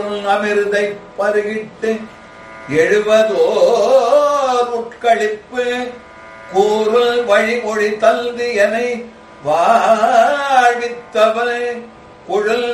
அமிர்தை பருகிட்டு எழுவதோர் உட்களிப்பு கூறுல் வழிமொழி தல்து என வாழ்வித்தவன் குழல்